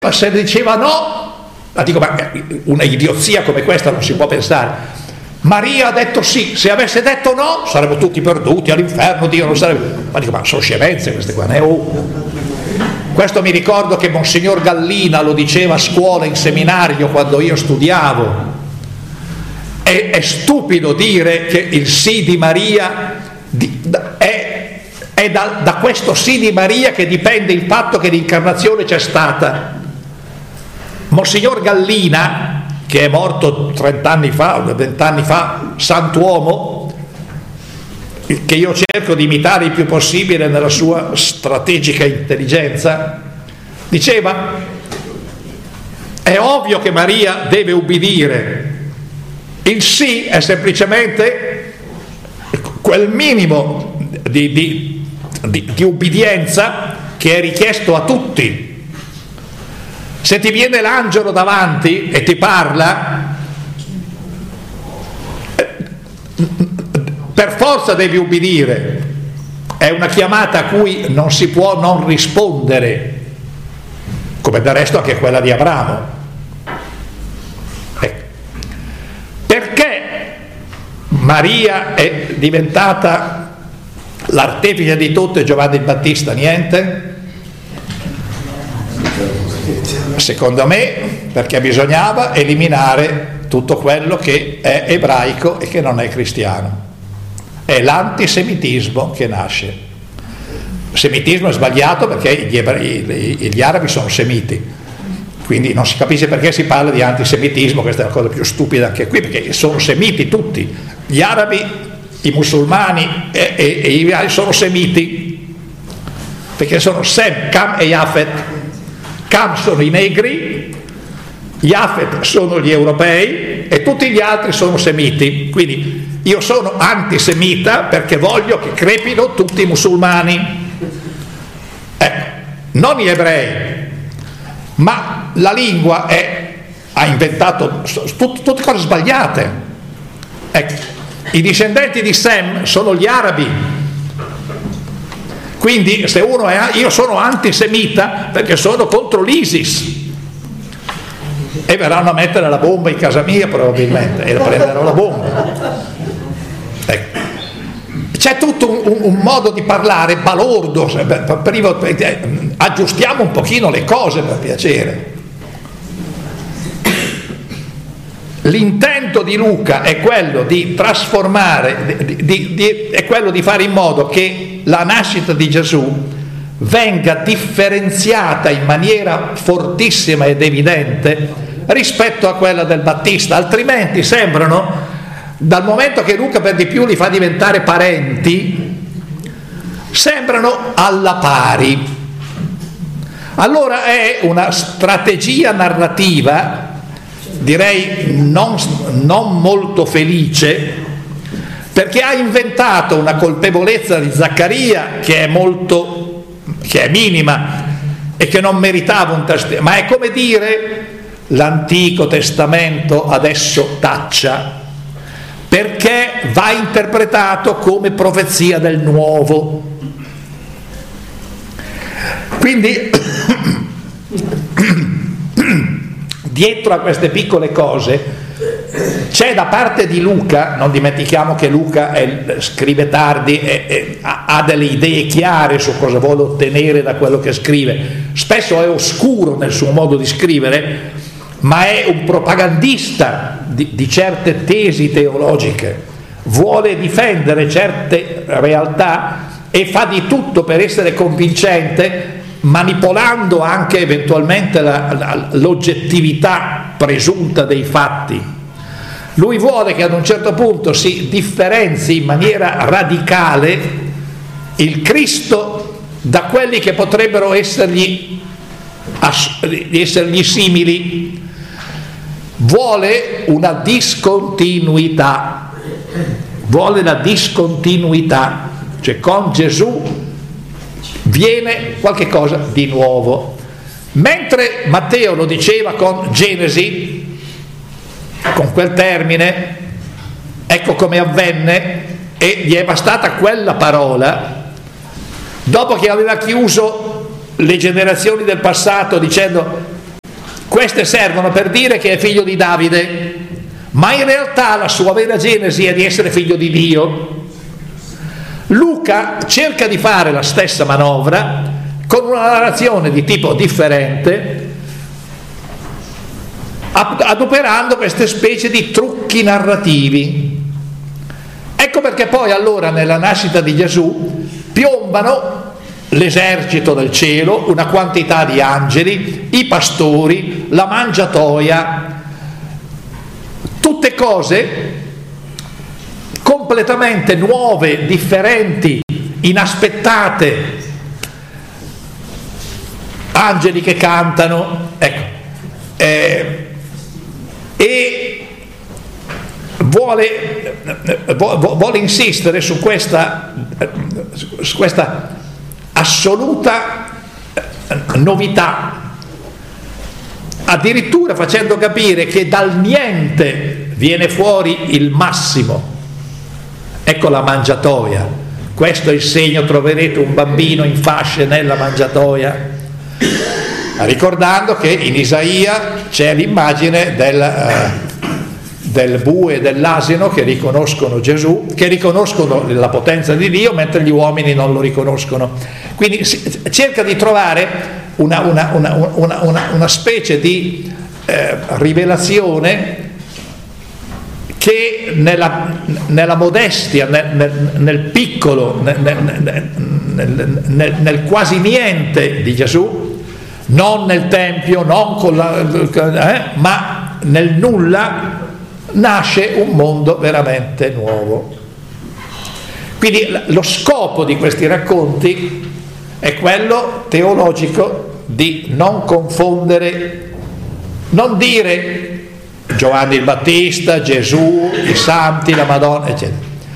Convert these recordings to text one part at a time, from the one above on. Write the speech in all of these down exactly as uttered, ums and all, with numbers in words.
Ma se diceva no, ma dico, ma una idiozia come questa non si può pensare. Maria ha detto sì, se avesse detto no saremmo tutti perduti all'inferno, Dio non sarebbe. Ma dico, ma sono scemenze queste qua, ne ho. Questo mi ricordo che Monsignor Gallina lo diceva a scuola, in seminario, quando io studiavo. È, è stupido dire che il sì di Maria di, è, è da, da questo sì di Maria che dipende il fatto che l'incarnazione c'è stata. Monsignor Gallina, che è morto trent'anni fa, vent'anni fa, santuomo, che io cerco di imitare il più possibile nella sua strategica intelligenza, diceva: è ovvio che Maria deve ubbidire, il sì è semplicemente quel minimo di, di, di, di ubbidienza che è richiesto a tutti. Se ti viene l'angelo davanti e ti parla, per forza devi ubbidire. È una chiamata a cui non si può non rispondere, come del resto anche quella di Abramo. Ecco. Perché Maria è diventata l'artefice di tutto e Giovanni il Battista niente? Secondo me perché bisognava eliminare tutto quello che è ebraico e che non è cristiano. È l'antisemitismo che nasce. Il semitismo è sbagliato perché gli, ebrei, gli arabi sono semiti, quindi non si capisce perché si parla di antisemitismo. Questa è la cosa più stupida anche qui, perché sono semiti tutti, gli arabi, i musulmani e, e, e i arabi sono semiti, perché sono Sem, Cam e Jafet. Cam sono i negri, Jafet sono gli europei e tutti gli altri sono semiti. Quindi io sono antisemita perché voglio che crepino tutti i musulmani, ecco, non gli ebrei. Ma la lingua è, ha inventato tut, tutte cose sbagliate. Ecco, i discendenti di Sem sono gli arabi. Quindi se uno è, io sono antisemita perché sono contro l'ISIS, e verranno a mettere la bomba in casa mia probabilmente e prenderò la bomba. Ecco. C'è tutto un, un modo di parlare balordo. Prima, aggiustiamo un pochino le cose, per piacere. L'intento di Luca è quello di trasformare, di, di, di, è quello di fare in modo che la nascita di Gesù venga differenziata in maniera fortissima ed evidente rispetto a quella del Battista, altrimenti sembrano, dal momento che Luca per di più li fa diventare parenti, sembrano alla pari. Allora è una strategia narrativa, direi non, non molto felice, perché ha inventato una colpevolezza di Zaccaria che è molto, che è minima e che non meritava un testamento, ma è come dire l'Antico Testamento adesso taccia, perché va interpretato come profezia del Nuovo. Quindi dietro a queste piccole cose c'è da parte di Luca, non dimentichiamo che Luca è, scrive tardi e, e ha delle idee chiare su cosa vuole ottenere da quello che scrive, spesso è oscuro nel suo modo di scrivere, ma è un propagandista di, di certe tesi teologiche, vuole difendere certe realtà e fa di tutto per essere convincente, manipolando anche eventualmente la, la, l'oggettività presunta dei fatti. Lui vuole che ad un certo punto si differenzi in maniera radicale il Cristo da quelli che potrebbero essergli, essergli simili. Vuole una discontinuità, vuole la discontinuità, cioè con Gesù viene qualche cosa di nuovo. Mentre Matteo lo diceva con Genesi, con quel termine, ecco come avvenne, e gli è bastata quella parola, dopo che aveva chiuso le generazioni del passato dicendo Queste servono per dire che è figlio di Davide, ma in realtà la sua vera genesi è di essere figlio di Dio. Luca cerca di fare la stessa manovra con una narrazione di tipo differente, adoperando queste specie di trucchi narrativi. Ecco perché poi allora nella nascita di Gesù piombano l'esercito del cielo, una quantità di angeli, i pastori, la mangiatoia, tutte cose completamente nuove, differenti, inaspettate, angeli che cantano, ecco, eh, e vuole, vuole insistere su questa, su questa assoluta novità, addirittura facendo capire che dal niente viene fuori il massimo. Ecco la mangiatoia, questo è il segno, troverete un bambino in fasce nella mangiatoia, ricordando che in Isaia c'è l'immagine del, uh, del bue e dell'asino che riconoscono Gesù, che riconoscono la potenza di Dio, mentre gli uomini non lo riconoscono. Quindi si, cerca di trovare una, una, una, una, una, una specie di eh, rivelazione che nella, nella modestia, nel, nel, nel piccolo, nel, nel, nel, nel, nel quasi niente di Gesù, non nel Tempio, non con la, eh, ma nel nulla, nasce un mondo veramente nuovo. Quindi lo scopo di questi racconti è quello teologico di non confondere, non dire Giovanni il Battista, Gesù, i santi, la Madonna, eccetera.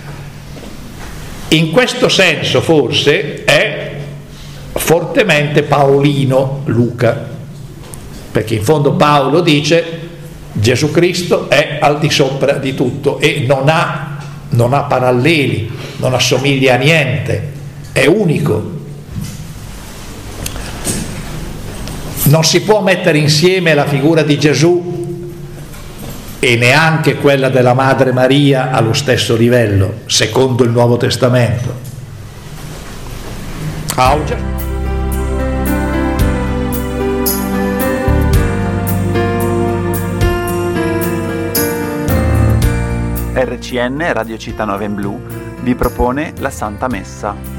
In questo senso forse è fortemente paolino Luca, perché in fondo Paolo dice Gesù Cristo è al di sopra di tutto e non ha, non ha paralleli, non assomiglia a niente, è unico. Non si può mettere insieme la figura di Gesù e neanche quella della Madre Maria allo stesso livello, secondo il Nuovo Testamento. Auge. R C N Radio Città Nova in Blu vi propone la Santa Messa.